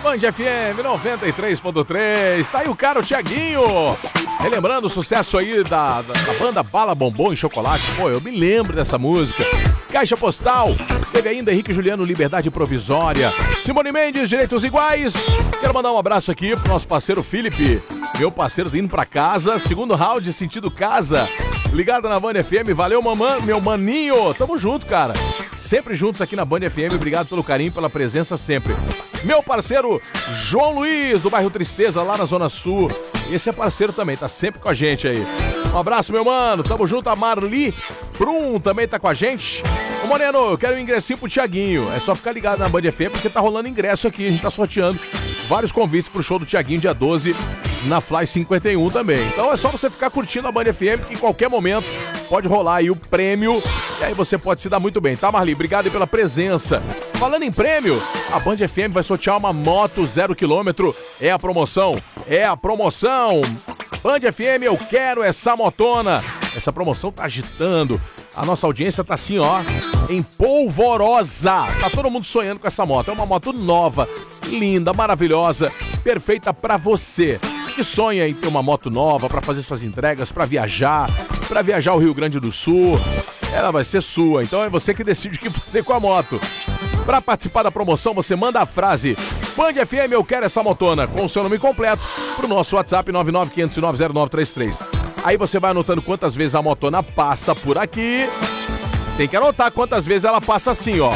Band FM 93.3. Tá aí o cara, o Thiaguinho. Relembrando o sucesso aí da banda Bala Bombom e Chocolate. Pô, eu me lembro dessa música. Caixa Postal. Teve ainda Henrique Juliano, Liberdade Provisória. Simone Mendes, Direitos Iguais. Quero mandar um abraço aqui pro nosso parceiro Felipe. Meu parceiro indo pra casa. Segundo round, sentido casa. Ligado na Band FM. Valeu, mamãe, meu maninho. Tamo junto, cara. Sempre juntos aqui na Band FM. Obrigado pelo carinho, pela presença sempre. Meu parceiro João Luiz, do bairro Tristeza, lá na Zona Sul. Esse é parceiro também, tá sempre com a gente aí. Um abraço, meu mano. Tamo junto. A Marli Brum também tá com a gente. Ô, Moreno, eu quero um ingressinho pro Thiaguinho. É só ficar ligado na Band FM, porque tá rolando ingresso aqui. A gente tá sorteando vários convites pro show do Thiaguinho, dia 12, na Fly 51 também. Então é só você ficar curtindo a Band FM, que em qualquer momento pode rolar aí o prêmio. E aí você pode se dar muito bem, tá, Marli? Obrigado aí pela presença. Falando em prêmio, a Band FM vai sortear uma moto 0 km. É a promoção. É a promoção. Band FM, eu quero essa motona. Essa promoção tá agitando. A nossa audiência tá assim, ó, em polvorosa. Tá todo mundo sonhando com essa moto. É uma moto nova, linda, maravilhosa, perfeita pra você que sonha em ter uma moto nova pra fazer suas entregas, pra viajar ao Rio Grande do Sul. Ela vai ser sua, então é você que decide o que fazer com a moto. Para participar da promoção, você manda a frase Band FM, eu quero essa motona, com o seu nome completo, pro nosso WhatsApp 995090933. Aí você vai anotando quantas vezes a motona passa por aqui. Tem que anotar quantas vezes ela passa assim, ó.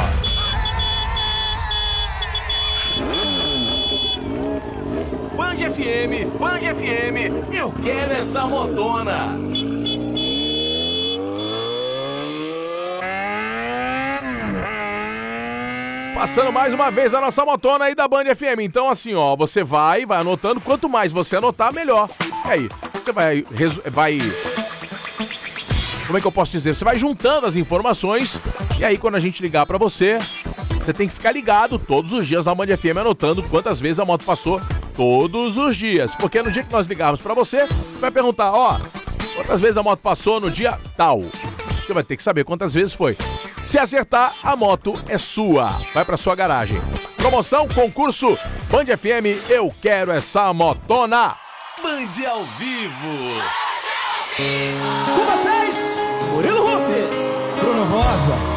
Band FM, eu quero essa motona. Passando mais uma vez a nossa motona aí da Band FM. Então assim, ó, você vai anotando. Quanto mais você anotar, melhor. E aí, você vai... Como é que eu posso dizer? Você vai juntando as informações. E aí, quando a gente ligar pra você, você tem que ficar ligado todos os dias na Band FM, anotando quantas vezes a moto passou todos os dias. Porque no dia que nós ligarmos pra você, você vai perguntar, ó, quantas vezes a moto passou no dia tal. Você vai ter que saber quantas vezes foi. Se acertar, a moto é sua. Vai pra sua garagem. Promoção, concurso, Band FM, eu quero essa motona. Band ao vivo. Com vocês, Murilo Ruff, Bruno Rosa.